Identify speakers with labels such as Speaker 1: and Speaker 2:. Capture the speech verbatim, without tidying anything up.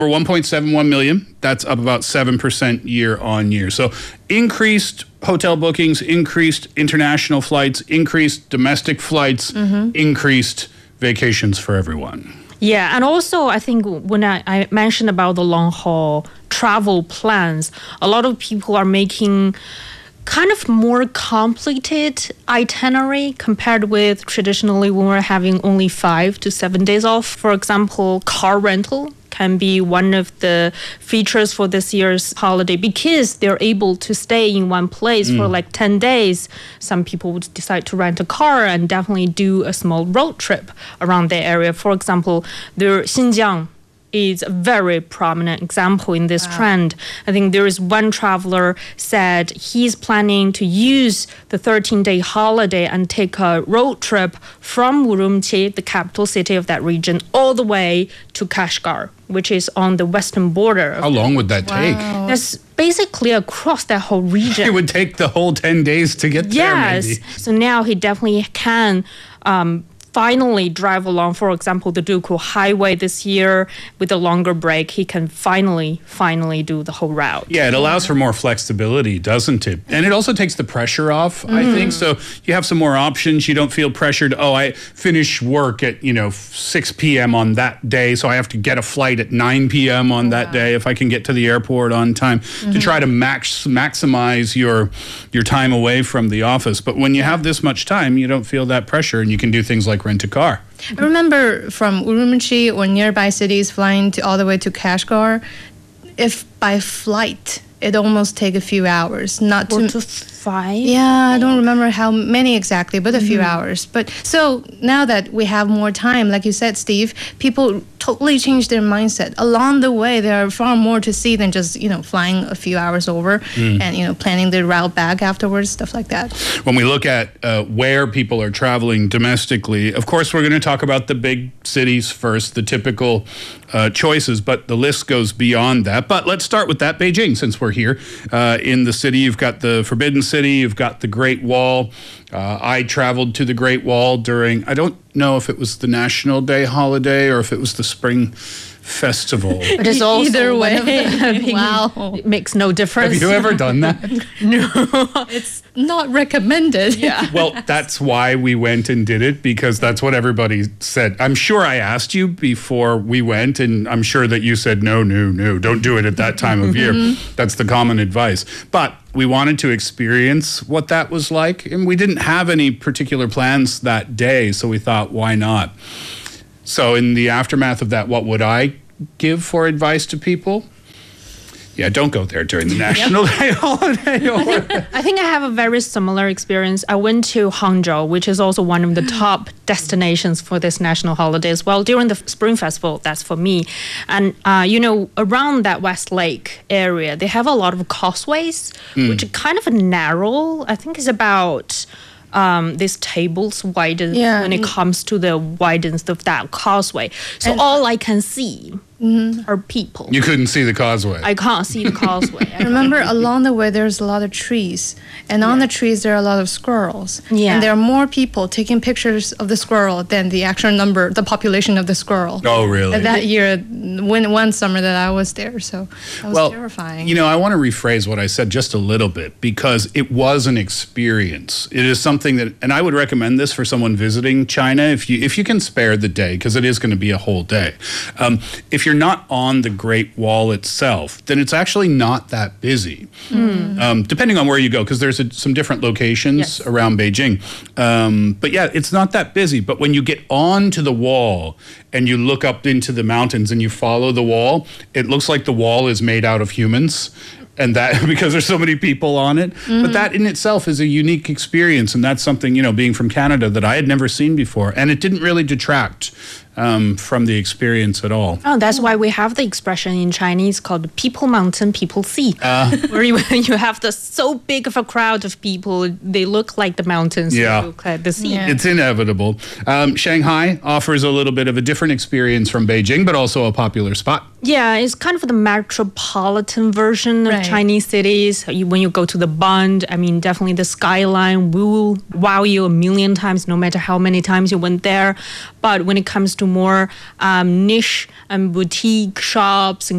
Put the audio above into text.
Speaker 1: We're one point seven one million. That's up about seven percent year on year. So increased hotel bookings, increased international flights, increased domestic flights, mm-hmm. increased vacations for everyone.
Speaker 2: Yeah, and also I think when I, I mentioned about the long haul travel plans, a lot of people are making kind of more complicated itinerary compared with traditionally when we're having only five to seven days off. For example, car rental can be one of the features for this year's holiday because they're able to stay in one place mm. for like ten days. Some people would decide to rent a car and definitely do a small road trip around the area. For example, the Xinjiang is a very prominent example in this wow. trend. I think there is one traveler said he's planning to use the thirteen-day holiday and take a road trip from Urumqi, the capital city of that region, all the way to Kashgar, which is on the western border.
Speaker 1: How long would that
Speaker 2: wow.
Speaker 1: take?
Speaker 2: That's basically across that whole region.
Speaker 1: It would take the whole ten days to get there,
Speaker 2: yes.
Speaker 1: maybe.
Speaker 2: So now he definitely can um, finally drive along, for example, the Duku Highway this year with a longer break. He can finally, finally do the whole route.
Speaker 1: Yeah, it allows for more flexibility, doesn't it? And it also takes the pressure off, mm. I think. So you have some more options. You don't feel pressured, oh, I finish work at, you know, six p.m. on that day, so I have to get a flight at nine p.m. on that wow. day if I can get to the airport on time mm-hmm. to try to max maximize your your time away from the office. But when you have this much time, you don't feel that pressure, and you can do things like rent a car.
Speaker 3: I remember from Urumqi or nearby cities flying to all the way to Kashgar, if by flight it almost take a few hours. Not
Speaker 2: Four
Speaker 3: to,
Speaker 2: to five.
Speaker 3: Yeah, I don't remember how many exactly, but a mm-hmm. few hours. But so now that we have more time, like you said, Steve, people totally change their mindset. Along the way, there are far more to see than just, you know, flying a few hours over mm. and, you know, planning the route back afterwards, stuff like that.
Speaker 1: When we look at uh, where people are traveling domestically, of course, we're going to talk about the big cities first, the typical uh, choices, but the list goes beyond that. But let's start with that, Beijing, since we're here. Uh, in the city, you've got the Forbidden City, you've got the Great Wall. Uh, I traveled to the Great Wall during, I don't know if it was the National Day holiday or if it was the Spring Festival.
Speaker 2: But it's also
Speaker 3: either way.
Speaker 2: Wow. It makes no difference.
Speaker 1: Have you ever done that?
Speaker 2: No.
Speaker 3: It's not recommended.
Speaker 2: Yeah.
Speaker 1: Well, that's why we went and did it, because that's what everybody said. I'm sure I asked you before we went, and I'm sure that you said, no, no, no, don't do it at that time of year. That's the common advice. But we wanted to experience what that was like, and we didn't have any particular plans that day, so we thought, why not? So in the aftermath of that, what would I give for advice to people? Yeah, don't go there during the National yep. Day holiday. Or...
Speaker 2: I, think, I think I have a very similar experience. I went to Hangzhou, which is also one of the top destinations for this national holiday as well. During the Spring Festival, that's for me. And, uh, you know, around that West Lake area, they have a lot of causeways, mm. which are kind of narrow. I think it's about... Um, these tables widen yeah. when it comes to the widens of that causeway. So and all I can see mm-hmm. are people.
Speaker 1: You couldn't see the causeway.
Speaker 2: I can't see the causeway.
Speaker 3: Remember, along the way, there's a lot of trees. And on yeah. the trees, there are a lot of squirrels.
Speaker 2: Yeah.
Speaker 3: And there are more people taking pictures of the squirrel than the actual number, the population of the squirrel.
Speaker 1: Oh, really?
Speaker 3: And that year, when, one summer that I was there. So that was
Speaker 1: well,
Speaker 3: terrifying.
Speaker 1: You know, I want to rephrase what I said just a little bit, because it was an experience. It is something that, and I would recommend this for someone visiting China, if you if you can spare the day, because it is going to be a whole day. Um, if you're not on the Great Wall itself, then it's actually not that busy, mm. um, depending on where you go, because there's a, some different locations yes. around Beijing. Um, but yeah, it's not that busy. But when you get onto the wall and you look up into the mountains and you follow the wall, it looks like the wall is made out of humans. And that, because there's so many people on it. Mm-hmm. But that in itself is a unique experience. And that's something, you know, being from Canada, that I had never seen before. And it didn't really detract um, from the experience at all.
Speaker 2: Oh, that's why we have the expression in Chinese called people mountain, people sea. Uh, where you, you have the so big of a crowd of people, they look like the mountains,
Speaker 1: yeah.
Speaker 2: they look like the sea.
Speaker 1: Yeah. It's inevitable. Um, Shanghai offers a little bit of a different experience from Beijing, but also a popular spot.
Speaker 2: Yeah, it's kind of the metropolitan version of
Speaker 3: right.
Speaker 2: Chinese cities. You, when you go to the Bund, I mean, definitely the skyline will wow you a million times, no matter how many times you went there. But when it comes to more um, niche and boutique shops and